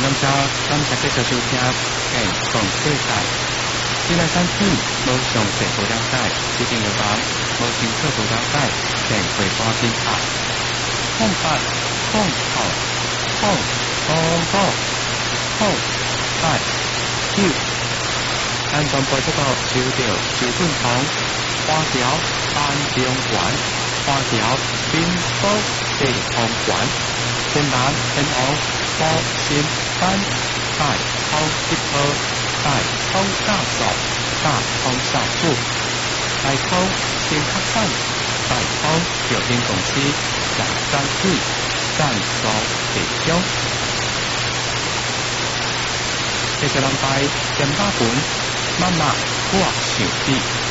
继续收听健康世界。这个产品无详细无了解，一定要讲无清楚无了解，便会赶紧拍。08控号控8 9，安全部这个收到周俊堂花条安中环花条滨保地方馆天南天后保新班大通一科大通大手大通小树大通新客栈大通有限公司在专利赞助提供。谢谢人拜，点8本，妈妈我想你。